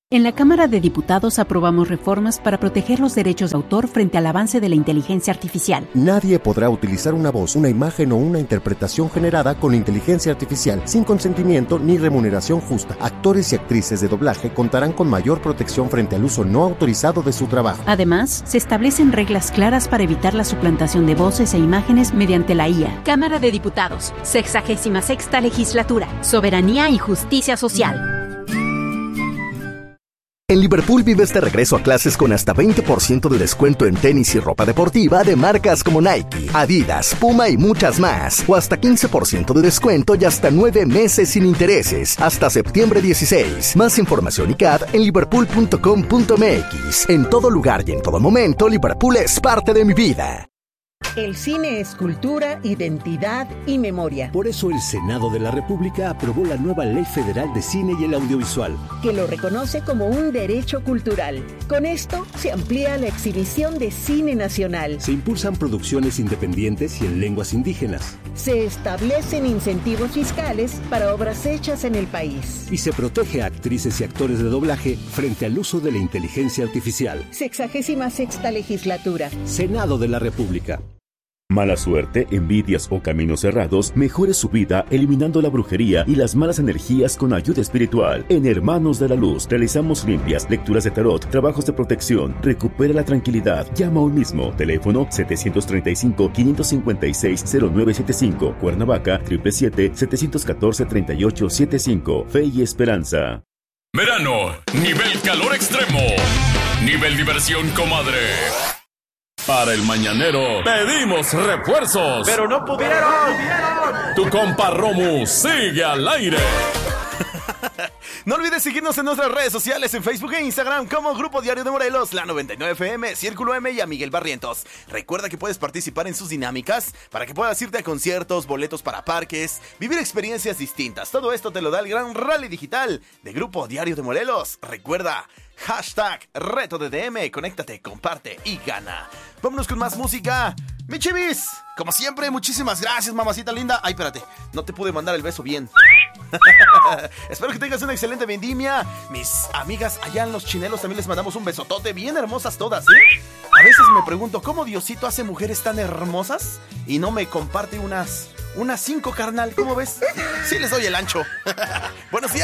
En la Cámara de Diputados aprobamos reformas para proteger los derechos de autor frente al avance de la inteligencia artificial. Nadie podrá utilizar una voz, una imagen o una interpretación generada con inteligencia artificial sin consentimiento ni remuneración justa. Actores y actrices de doblaje contarán con mayor protección frente al uso no autorizado de su trabajo. Además, se establecen reglas claras para evitar la suplantación de voces e imágenes mediante la IA. Cámara de Diputados, 66ª Legislatura, Soberanía y Justicia Social. En Liverpool vives de regreso a clases con hasta 20% de descuento en tenis y ropa deportiva de marcas como Nike, Adidas, Puma y muchas más. O hasta 15% de descuento y hasta 9 meses sin intereses. Hasta septiembre 16. Más información y CAD en liverpool.com.mx. En todo lugar y en todo momento, Liverpool es parte de mi vida. El cine es cultura, identidad y memoria. Por eso el Senado de la República aprobó la nueva Ley Federal de Cine y el Audiovisual, que lo reconoce como un derecho cultural. Con esto se amplía la exhibición de cine nacional. Se impulsan producciones independientes y en lenguas indígenas. Se establecen incentivos fiscales para obras hechas en el país. Y se protege a actrices y actores de doblaje frente al uso de la inteligencia artificial. 66ª Legislatura. Senado de la República. Mala suerte, envidias o caminos cerrados, mejore su vida eliminando la brujería y las malas energías con ayuda espiritual. En Hermanos de la Luz realizamos limpias, lecturas de tarot, trabajos de protección. Recupera la tranquilidad. Llama hoy mismo. Teléfono 735-556-0975. Cuernavaca 777-714-3875. Fe y esperanza. Verano, nivel calor extremo. Nivel diversión, comadre. Para el mañanero pedimos refuerzos. Pero no pudieron. Tu compa Romu sigue al aire. No olvides seguirnos en nuestras redes sociales en Facebook e Instagram como Grupo Diario de Morelos, La 99 FM, Círculo M y a Miguel Barrientos. Recuerda que puedes participar en sus dinámicas para que puedas irte a conciertos, boletos para parques, vivir experiencias distintas. Todo esto te lo da el gran rally digital de Grupo Diario de Morelos. Recuerda, #Reto de DM, conéctate, comparte y gana. Vámonos con más música. Mi chivis, como siempre, muchísimas gracias, mamacita linda. Ay, espérate, no te pude mandar el beso bien. Espero que tengas una excelente vendimia. Mis amigas allá en Los Chinelos también les mandamos un besotote. Bien hermosas todas, ¿eh? A veces me pregunto cómo Diosito hace mujeres tan hermosas y no me comparte unas 5, carnal. ¿Cómo ves? Sí les doy el ancho. Buenos días.